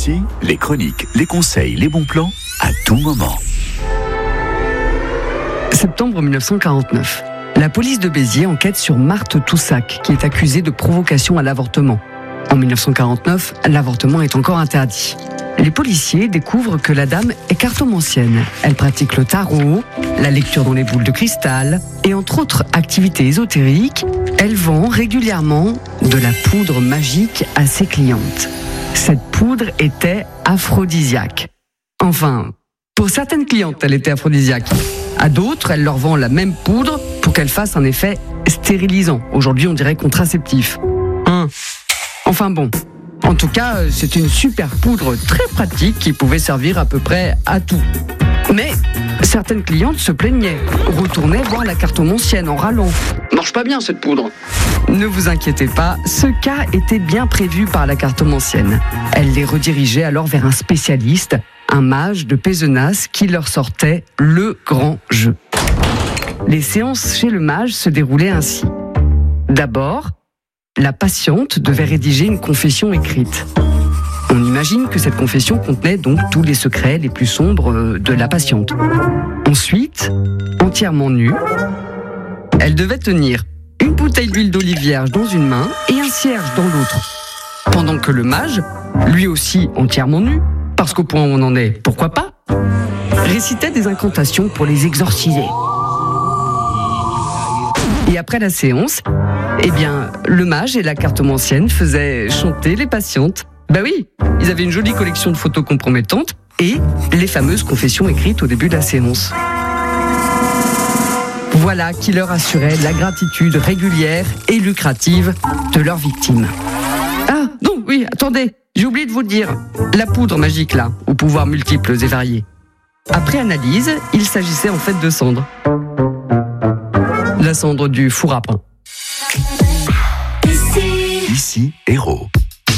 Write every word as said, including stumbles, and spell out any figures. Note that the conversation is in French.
Ici, les chroniques, les conseils, les bons plans, à tout moment. Septembre mille neuf cent quarante-neuf. La police de Béziers enquête sur Marthe Toussac, qui est accusée de provocation à l'avortement. En mille neuf cent quarante-neuf, l'avortement est encore interdit. Les policiers découvrent que la dame est cartomancienne. Elle pratique le tarot, la lecture dans les boules de cristal et entre autres activités ésotériques, elle vend régulièrement de la poudre magique à ses clientes. Cette poudre était aphrodisiaque. Enfin, pour certaines clientes, elle était aphrodisiaque. À d'autres, elle leur vend la même poudre pour qu'elle fasse un effet stérilisant. Aujourd'hui, on dirait contraceptif. Hein. Enfin bon. En tout cas, c'est une super poudre très pratique qui pouvait servir à peu près à tout. Mais certaines clientes se plaignaient, retournaient voir la cartomancienne en râlant. Marche pas bien cette poudre. Ne vous inquiétez pas, ce cas était bien prévu par la cartomancienne. Elle les redirigeait alors vers un spécialiste, un mage de Pézenas qui leur sortait le grand jeu. Les séances chez le mage se déroulaient ainsi. D'abord, la patiente devait rédiger une confession écrite. On imagine que cette confession contenait donc tous les secrets les plus sombres de la patiente. Ensuite, entièrement nue, elle devait tenir une bouteille d'huile d'olive vierge dans une main et un cierge dans l'autre. Pendant que le mage, lui aussi entièrement nu, parce qu'au point où on en est, pourquoi pas, récitait des incantations pour les exorciser. Et après la séance, eh bien, le mage et la cartomancienne faisaient chanter les patientes. Bah oui, ils avaient une jolie collection de photos compromettantes et les fameuses confessions écrites au début de la séance. Voilà qui leur assurait la gratitude régulière et lucrative de leurs victimes. Ah, non, oui, attendez, j'ai oublié de vous le dire. La poudre magique, là, aux pouvoirs multiples et variés. Après analyse, il s'agissait en fait de cendre. La cendre du four à pain. Ici, Héros.